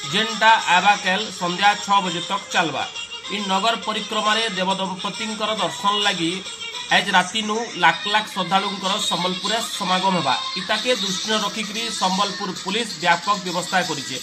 जेनटा आबाकेल संध्या 6 बजे तक चलवा। इन नगर परिक्रमा रे देवदंपति दर्शन लगी आज राति लाख लाख श्रद्धालु संबलपुर समागम होगा। इताके दृष्टि रखिक संबलपुर पुलिस व्यापक व्यवस्था करिছে।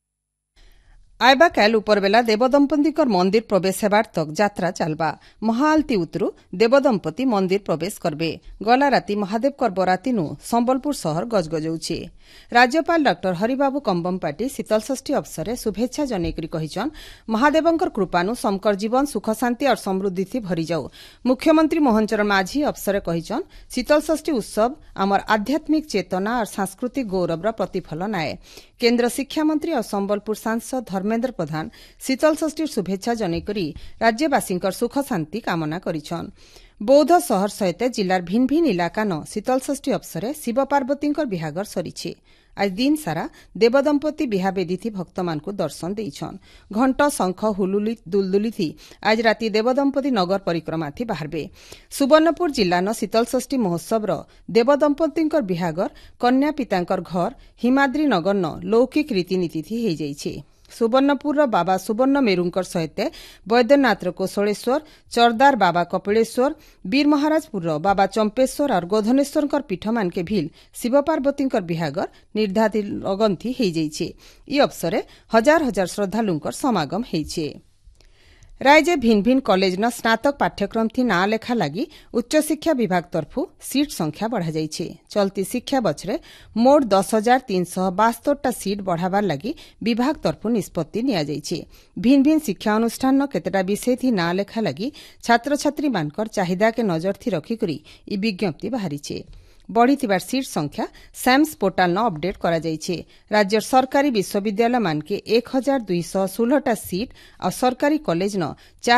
आयबा काल उपरबेला देवदंपति मंदिर प्रवेश हेबार तक यात्रा चलवा। महाआलती उतरु देवदंपति मंदिर प्रवेश करबे। गला राति महादेव बराती संबलपुर सहर गजगजाउछि। राज्यपाल डॉ हरिबाबू कंबमपाटी शीतलषष्ठी अवसर शुभेच्छा जनैकरी कहिछन महादेवंकर कृपानु समकर जीवन सुख शांति और समृद्धि थी भरी जाऊ। मुख्यमंत्री मोहन चरण माझी अवसर कहिछन शीतलषष्ठी उत्सव आमर आध्यात्मिक चेतना और सांस्कृतिक गौरवर प्रतिफल नाए। केन्द्र शिक्षा मंत्री और संबलपुर सांसद धर्मेन्द्र प्रधान शीतलषष्ठी शुभेच्छा जनैकरी राज्यवासी सुख शांति कामना करिछन। बौद्ध सहर सहित जिलार भिन्न भिन्न इलाका न शीतलषष्ठी अवसर शिव पार्वती बिहागर सरीछे। आज दिन सारा देवदंपति बिहा बेदी भक्त मान दर्शन देइछन। घंट शंख हुलुली दुलदुली थी आज राति देवदंपति नगर परिक्रमा थी बाहरबे। सुवर्णपुर जिला न शीतलषष्ठी महोत्सव देवदंपति बिहागर कन्या पितांकर घर हिमाद्री नगर न लौकिक रीतिनीति थी हो जाइछे। सुवर्णपुर बाबा सुवर्ण मेरुंकर सहित वैद्यनाथ कोशलेश्वर चरदार बाबा कपिलेश्वर वीर महाराजपुर बाबा चंपेश्वर और गोधनेश्वर पीठ मान के भील शिव पार्वती बिहागर निर्धारित लगन थी हो जाइछे। ई अवसर हजार हजार श्रद्धालु समागम होइछे। राज्य भिन्न भिन्न कॉलेज न स्नातक पाठ्यक्रम थी ना लेखा लगी उच्च शिक्षा विभाग तरफु सीट संख्या बढ़ा जाइछे। चलती शिक्षा बछरे मोट 10,372 सीट बढ़ावार लगी विभाग तरफु निष्पत्ति निया जाइछे। भिन्न भिन्न शिक्षा अनुष्ठान न केतेटा विषय थी ना लेखा लगी छात्र छात्री मानकर चाहिदा के नजर थी रखिकरी ई विज्ञप्ति बाहरीछे। बढ़ीथिबार सीट संख्या सैम्स पोर्टाल न अपडेट करा जाइछे। राज्य सरकारी विश्वविद्यालय मान के 1,216 सीट और सरकारी कॉलेज न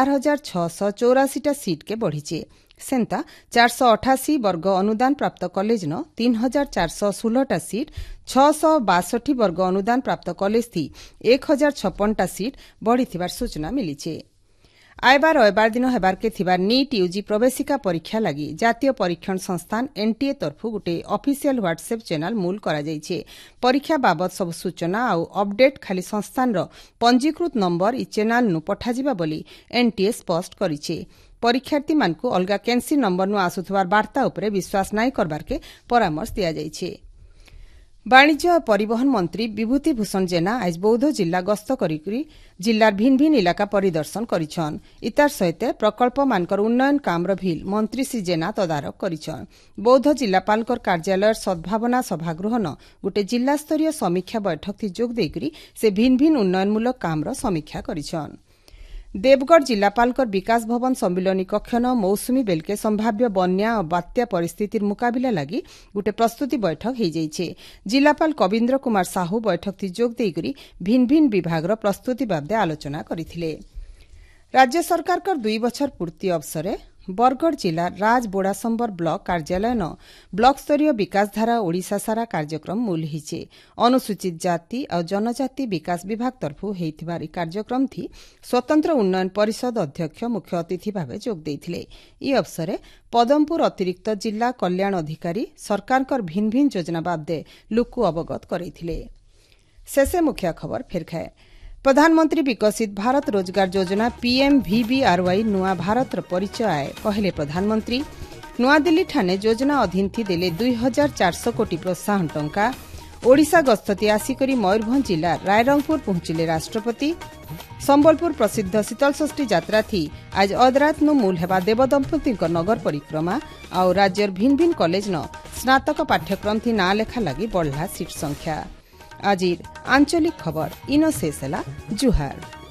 4,684 सीट के बढ़ीचे। सेंता 488 वर्ग अनुदान प्राप्त कॉलेज न 3,416 सीट 662 वर्ग अनुदान प्राप्त कॉलेज थी 1,056 सीट बढ़ीथिबार सूचना मिलीचे। आयबार रविवार दिन हेबार के थिबार नीट यूजी प्रवेशिका परीक्षा लगी जातीय परीक्षण संस्थान एनटीए तरफु गोटे ऑफिशियल व्हाट्सएप चैनल मूल करा जाइछे। परीक्षा बाबद सब सूचना और अपडेट खाली संस्थान रो पंजीकृत नंबर ई चैनल नु पठाजिबा बोली एनटीए स्पष्ट करिछे। परीक्षार्थी मानकु अलगा केन्सी नंबर नु आसुथबार वार्ता उपरे विश्वास नाई करबार के परामर्श दिया जाइछे। वाणिज्य और परिवहन मंत्री विभूति भूषण जेना आज बौद्ध जिला गस्त करी जिलार भिन्न भिन्न इलाका परिदर्शन करिछन। इतार सहित प्रकल्प मानकर उन्नयन कामर भील मंत्री श्री जेना तदारक करिछन। बौद्ध जिलापालकर कार्यालय सद्भावना सभागृह न गोटे जिला स्तरीय समीक्षा बैठक थी जोग देकरी से भिन्न भिन्न उन्नयनमूलक कामर समीक्षा करिछन। देवगढ़ जिलापालकर विकास भवन सम्मिलनी कक्ष न मौसुमी बेलके संभाव्य बन्या और बात्या परिस्थिति मुकाबिला लगी गोटे प्रस्तुति बैठक हो जाइछे। जिलापाल कविन्द्र कुमार साहू बैठक थी जोग देकरी भिन्न भिन्न विभाग प्रस्तुति बाबदे आलोचना करथिले। राज्य सरकार 2 बछर पूर्ति अवसर बरगढ़ जिला राजबोड़ासंबर ब्लॉक कार्यालय न ब्लॉक स्तरीय विकासधारा ओडिशा सारा कार्यक्रम मूल हिचे। अनुसूचित जाति और जनजाति विकास विभाग तरफु हेइथिबार कार्यक्रम थी स्वतंत्र उन्नयन परिषद अध्यक्ष मुख्य अतिथि भावे जोग देइथिले। ई अवसर पदमपुर अतिरिक्त जिला कल्याण अधिकारी सरकारकर भिन्न भिन्न योजना बाबदे लोकु अवगत करैथिले। शेषे मुख्य खबर फेर खाए। प्रधानमंत्री विकसित भारत रोजगार योजना PMVBRY नुआ भारत परिचय आए कहले प्रधानमंत्री। नुआदिल्ली ठाणे योजना अधीन थी देले 2,400 कोटी प्रोत्साहन टंका। ओडिशा गस्तती आसिकरी मयूरभंज जिला रायरंगपुर पहुंचिले राष्ट्रपति। संबलपुर प्रसिद्ध शीतलषष्ठी यात्रा थी आज अदरात नु मूल हेबा देवदंपति नगर परिक्रमा और राज्यर भिन्न भिन्न कॉलेज न स्नातक पाठ्यक्रम थी ना लेखा लगी बढ़ला सीट संख्या। आजिर आंचलिक खबर इनो शेष जुहार।